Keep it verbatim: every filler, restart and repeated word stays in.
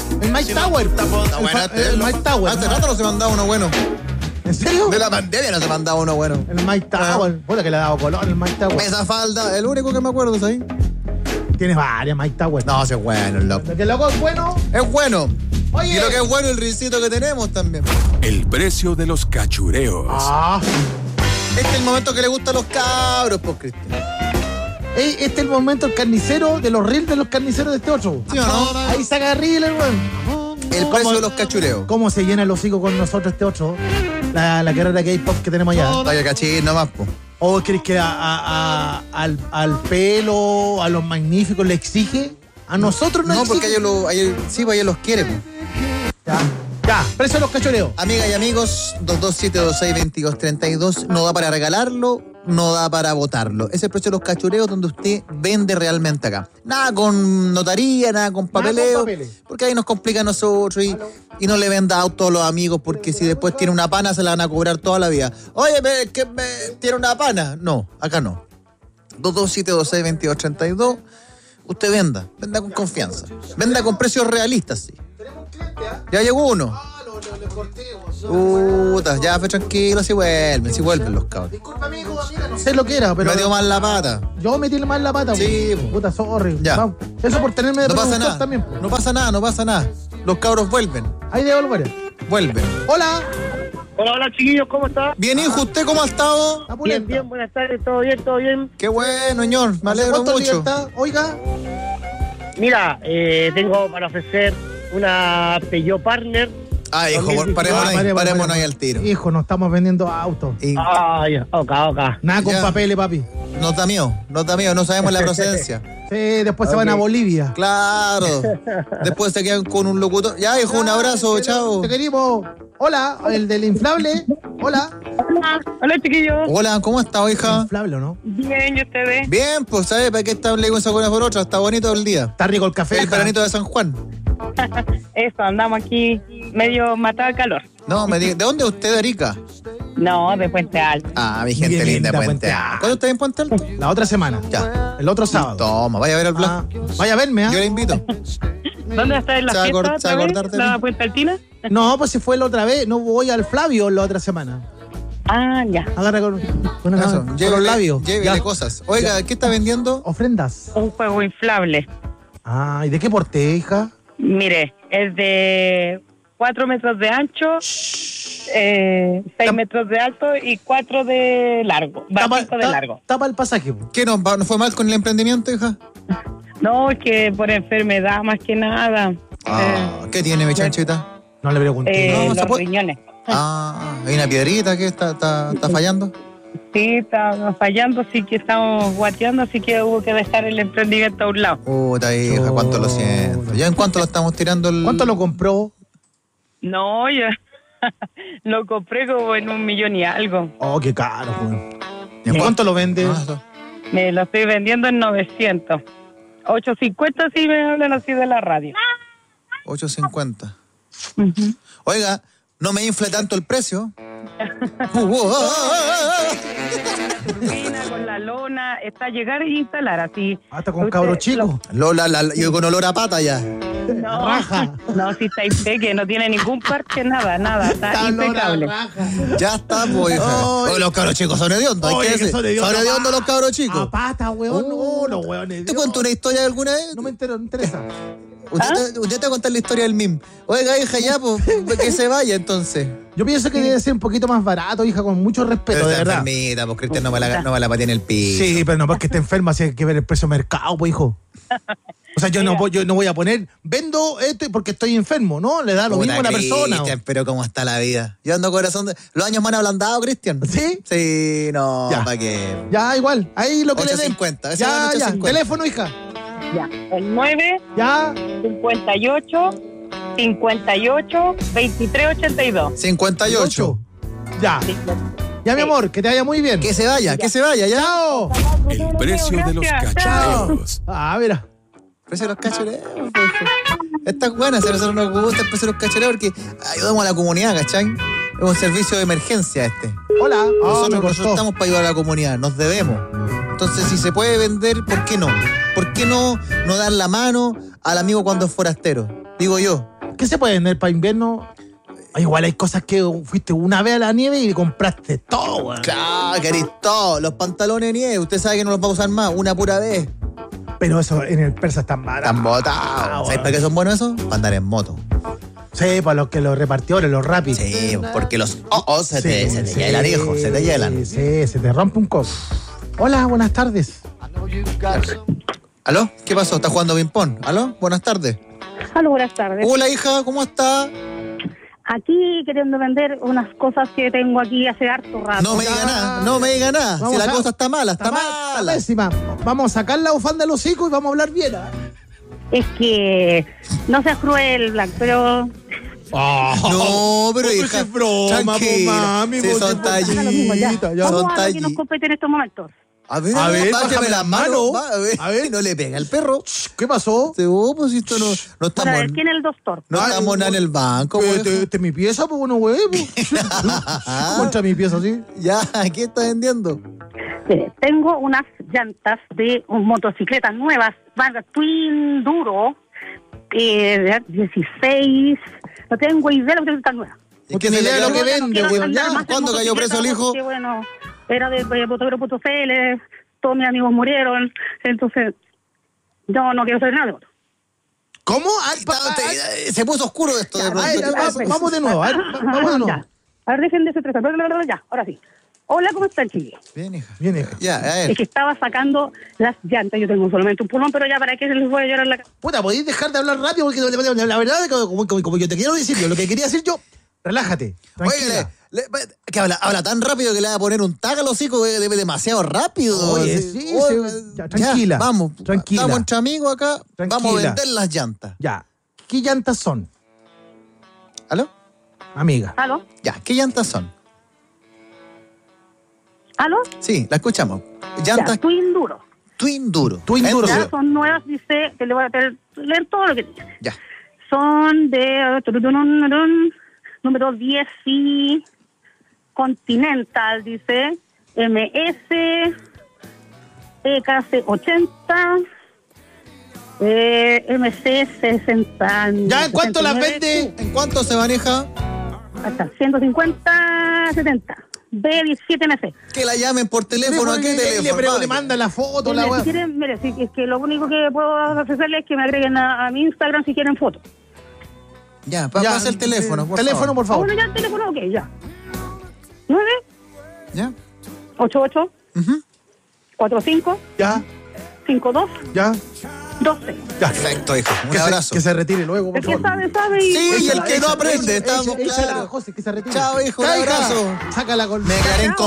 El Mike Tower. Está bueno, El, este, el Mike Tower. Hace rato no se mandaba uno bueno. ¿En serio? De la pandemia no se mandaba uno bueno. El Mike Tower. Puta que le ha dado color el Mike Tower. Esa falda, el único que me acuerdo es ahí. Tienes varias Mike Tower. No, ese es bueno, el loco. Lo que loco es bueno. Es bueno. Oye. Y lo que es bueno, el risito que tenemos también. El precio de los cachureos. Ah. Este es el momento que le gusta a los cabros, pues, Cristian. Ey, este es el momento, el carnicero, de los reels de los carniceros de este ocho. ¿Sí o no? Ahí saca reel, el weón. El precio de los cachureos. ¿Cómo se llena el hocico con nosotros este ocho? La, la carrera K-pop que tenemos allá. Vaya cachín nomás, pues. ¿O crees que a, a- a- al, al pelo, a los magníficos le exige? A nosotros no No, exige. porque ellos, lo, ellos, sí, pues ellos los quieren. Pues. Ya, ya, precio de los cachoreos. Amigas y amigos, dos dos siete dos seis dos dos tres dos no da para regalarlo, no da para votarlo. Ese es el precio de los cachureos donde usted vende realmente acá. Nada con notaría, nada con papeleo, papeles. porque ahí nos complica a nosotros y, y no le venda auto a los amigos porque si después tiene una pana se la van a cobrar toda la vida. Oye, me- que me, ¿tiene una pana? No, acá no. dos dos siete dos seis dos dos tres dos, usted venda, venda con confianza, venda con precios realistas, sí. Ya llegó uno. Puta, ya fue tranquilo, si vuelven, si vuelven los cabros. Disculpa, amigo, amiga, no sé lo que era, pero. Me dio mal la pata. Yo metí mal la pata. Sí, po. po. Puta, sorry. Ya. Vamos. Eso por tenerme de No pasa productor nada. también. po. No pasa nada, no pasa nada. Los cabros vuelven, Ahí de volver. vuelven. Hola. Hola, hola chiquillos, ¿cómo están? Bien, hijo, ¿usted cómo ha estado? Está Bien, pulenta. bien, buenas tardes, todo bien, todo bien. Qué bueno, señor, me ¿Hace alegro cuántos días mucho. está? Oiga. Mira, eh, tengo para ofrecer una Peugeot Partner. Ah, hijo, También parémonos Ah, ahí, pare, pare, parémonos pare. ahí al tiro. Hijo, no estamos vendiendo autos. Y Ah, ya, ok, ok. Nada con Ya. papeles, papi. nota mío, nota mío, no sabemos la procedencia. Sí, después se van Ok. a Bolivia. Claro. Después se quedan con un locutor. Ya, hijo, un abrazo, chao. Te queremos. Hola, el del inflable. Hola. Hola, hola chiquillos. Hola, ¿cómo está, hija? Inflable, ¿o no? Bien, ¿y ustedes? Bien, pues, ¿sabes? ¿Para qué está un esa cosa por otra? Está bonito el día. Está rico el café. El hija. veranito de San Juan. Eso, andamos aquí medio matado de calor. No, me diga, ¿de dónde es usted, Arica? No, de Puente Alto. Ah, mi gente Bien, linda, linda, Puente Puente Alto. Alto. ¿Cuándo está en Puente Alto? La otra semana. Ya. El otro sábado. Toma, vaya a ver el blog. Ah, vaya a verme, ¿ah? Yo le invito. ¿Dónde está en la Se va a fiesta acor- se va a otra vez? acordar de mí. ¿La Puente Altina? No, pues si fue la otra vez. No voy al Flavio la otra semana. Ah, ya. Agarra con, con, una- Eso, con llévele, los labios. llévele Ya. cosas. Oiga, ¿qué está vendiendo? Ofrendas. Un juego inflable. Ah, ¿y de qué porté, hija? Mire, es de cuatro metros de ancho, eh, seis Tap- metros de alto y cuatro de largo. Va, cinco de ta- largo. Tapa el pasaje. po. ¿Qué no, no fue mal con el emprendimiento, hija? No, es que por enfermedad más que nada. Ah, ¿qué tiene, mi chanchita? No le pregunté. Eh, No, se los puede- riñones. Ah, hay una piedrita que está, está, está fallando. Sí, está fallando, así que estamos guateando, así que hubo que dejar el emprendimiento a un lado. Puta, hija, cuánto lo siento. ¿Ya en cuánto lo estamos tirando el...? ¿Cuánto lo compró? No, yo lo compré como en un millón y algo. Oh, qué caro, weón. ¿Y en ¿Y cuánto lo vende? Ah, eso. Me lo estoy vendiendo en novecientos. ochocientos cincuenta si me hablan así de la radio. ocho cincuenta. Ujú. Oiga, no me infle tanto el precio. Turbina con la lona, está a llegar e instalar así. Hasta con Usted- cabro chico. Lola, la- yo con olor a pata ya. No, Raja. no, si está impeque, no tiene ningún parche, nada, nada, está impecable. Ya está, pues, hija. Ay. Oye, los cabros chicos son hediondos. hay Oye, que que decir. son hediondos, Son hediondos pa. los cabros chicos. A pata, weón. Oh. No, no, weón. ¿Te cuento una historia alguna vez? No me entero, no me interesa. Usted, ¿Ah? te, usted te va a contar la historia del M I M. Oiga, hija, ya, pues, que se vaya entonces. Yo pienso que debe ser un poquito más barato, hija, con mucho respeto, de Está verdad. enfermita, pues Cristian no me la, no me la patea en el piso. Sí, pero no porque esté enferma, si hay que ver el precio de mercado, pues, hijo. O sea, yo no, voy- yo no voy a poner, vendo esto porque estoy enfermo, ¿no? Le da lo Puta, mismo a la persona. Cristian, pero cómo está la vida. Yo ando corazón de... Los años me han ablandado, Cristian. ¿Sí? Sí, no, Ya. ¿para qué? Ya, igual. Ahí lo que le den. ochocientos cincuenta, ese Ya, vale ya. ochocientos cincuenta. Teléfono, hija. Ya, el nueve, Ya. cincuenta y ocho, cincuenta y ocho, veintitrés, ochenta y dos. cincuenta y ocho. Ya. Ya, mi Sí. amor, que te vaya muy bien. Que se vaya, que se vaya, ya. ¡Chao! El precio de los Gracias. cachureos. Ah, mira. Precio de los cachureos. pues. Esta es buena, si a nosotros nos gusta el precio de los cachureos porque ayudamos a la comunidad, ¿cachai? Es un servicio de emergencia este. Hola. Ah, me Nosotros, nosotros cortó. estamos para ayudar a la comunidad, nos debemos. Entonces, si se puede vender, ¿por qué no? ¿Por qué no, no dar la mano al amigo cuando es forastero? Digo yo. ¿Qué se puede vender para invierno? Igual hay cosas que fuiste una vez a la nieve y compraste todo, weón. Claro, querés todo. Los pantalones de nieve, usted sabe que no los va a usar más, una pura vez. Pero eso en el persa están baratos. Están botados. ¿Sabes para qué son buenos esos? Para andar en moto. Sí, para los que los repartidores, los rápidos. Sí, porque los oh, oh, se te, Sí, se te sí, hielan, hijo, se te hielan. Sí, se te rompe un copo. Hola, buenas tardes. ¿Aló? ¿Qué pasó? ¿Está jugando ping-pong? ¿Aló? Buenas tardes. Hola, buenas tardes. Hola, hija, ¿cómo está? Aquí queriendo vender unas cosas que tengo aquí hace harto rato. No me diga nada, no me diga nada. Vamos Si la a- cosa está mala, está, mal, está mala. pésima. Vamos a sacar la bufanda de los hocico y vamos a hablar bien. ¿ah? Es que no seas cruel, Black, pero No, pero Oh, hija, pues es broma, tranquila. po, mami, Sí, pues, son sí, pues, tallitas. haga lo mismo ya. ya. Vamos Son a lo que nos tallitas. compete en estos momentos. A ver, A ver, bájame bájame las las manos. manos. va, a ver, A ver. no le pega al perro. ¿Qué pasó? Se oh, pues esto no, no Para estamos, ver quién es el doctor. no Ay, estamos nada en el banco, ¿Este güey. este es mi pieza? Pues bueno, güey. pues. Contra mi pieza, sí. Ya, ¿qué estás vendiendo? Mire, tengo unas llantas de motocicletas nuevas, Vargas Twin Duro, eh, de dieciséis. No tengo idea de lo que están nuevas. No tiene idea de lo que vende, quiero güey. andar Ya. más en ¿Cuándo cayó preso el hijo? porque, bueno, era de Botogrero punto c l, todos mis amigos murieron, entonces yo no quiero saber nada de moto. ¿Cómo? Ay, pa- Está- ay, te- Se puso oscuro esto de ay, pronto. ay, va- vamos de nuevo. a ver, va- Vamos de nuevo. Ya. A ver, dejen de ese tres. Ya, ahora sí. Hola, ¿cómo están, chiquillos? Bien, hija. Bien, hija. Ya, a ver. Es que estaba sacando las llantas. Yo tengo solamente un pulmón, pero ya para qué se les voy a llorar la cara. Puta, podéis dejar de hablar rápido porque la verdad, como, como, como yo te quiero decir, yo lo que quería decir yo, relájate. Oye, Tranquila. le- le- que habla, habla tan rápido que le va a poner un tag a los hocico, güey, de- demasiado rápido. Oye, Sí, sí, oye, sí, ya, tranquila, vamos, tranquila. estamos entre amigos acá. Tranquila. Vamos a vender las llantas. Ya. ¿Qué llantas son, ¿Aló? amiga? ¿Aló? Ya, ¿qué llantas son? ¿Aló? Sí, la escuchamos. Ya, Llantas Twin Duro. Twin Duro. Twin ¿Eh? Duro, Ya sí. son nuevas, dice, que le voy a tener, leer todo lo que dice. Ya. Son de turururururun, número diez y Continental, dice, M S, E K C ochenta, eh, M C sesenta. ¿Ya en cuánto las sesenta y nueve, vende? ¿En cuánto se maneja? Hasta ciento cincuenta, setenta. B diecisiete M C. Que la llamen por teléfono. ¿A qué Le- le- teléfono? pero Vaya. le manda la foto, la Mire, weá. si quieren, mire, si, es que lo único que puedo ofrecerles es que me agreguen a, a mi Instagram si quieren fotos. Ya, pa- Ya, pasa el teléfono, por Teléfono, favor. por Ah, favor. bueno, ya el teléfono, ok, ya. nueve Ya. ocho ocho Ujú. cuatro cinco Ya, cinco dos ya, dos cero. ya. Perfecto, hijo. Un Que se, abrazo. que se retire luego, por El que favor. sabe, sabe y... Sí, y el Échala, que no échala, aprende, échala, estamos échala, claros. José, que se retire. Chao, hijo, un Chao, hija. abrazo. Sácala con... Me quedaré en